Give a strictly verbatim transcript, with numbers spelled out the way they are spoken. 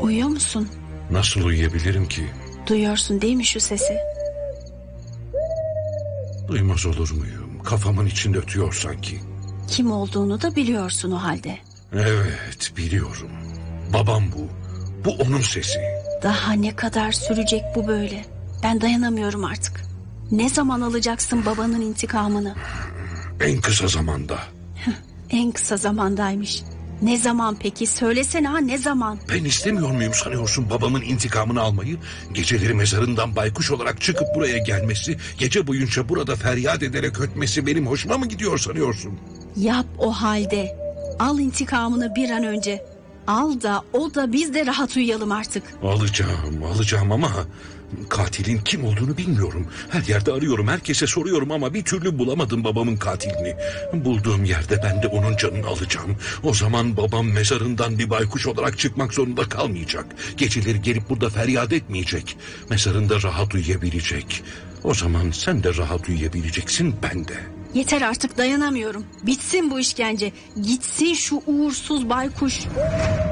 Uyuyor musun? Nasıl uyuyabilirim ki? Duyuyorsun değil mi şu sesi? Duymaz olur muyum? Kafamın içinde ötüyor sanki. Kim olduğunu da biliyorsun o halde. Evet, biliyorum. Babam bu. Bu onun sesi. Daha ne kadar sürecek bu böyle? Ben dayanamıyorum artık. Ne zaman alacaksın babanın intikamını? En kısa zamanda. En kısa zamandaymış. Ne zaman peki? Söylesene ha, ne zaman? Ben istemiyor muyum sanıyorsun babamın intikamını almayı? Geceleri mezarından baykuş olarak çıkıp buraya gelmesi, gece boyunca burada feryat ederek ötmesi benim hoşuma mı gidiyor sanıyorsun? Yap o halde. Al intikamını bir an önce. Al da o da biz de rahat uyuyalım artık. Alacağım, alacağım ama katilin kim olduğunu bilmiyorum. Her yerde arıyorum, herkese soruyorum ama bir türlü bulamadım babamın katilini. Bulduğum yerde ben de onun canını alacağım. O zaman babam mezarından bir baykuş olarak çıkmak zorunda kalmayacak. Geceleri gelip burada feryat etmeyecek. Mezarında rahat uyuyabilecek. O zaman sen de rahat uyuyabileceksin, ben de. Yeter artık, dayanamıyorum. Bitsin bu işkence. Gitsin şu uğursuz baykuş.